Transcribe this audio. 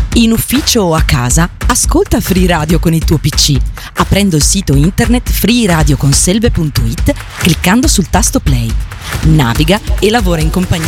In ufficio o a casa, ascolta Free Radio con il tuo PC, aprendo il sito internet freeradioconselve.it, cliccando sul tasto play. Naviga e lavora in compagnia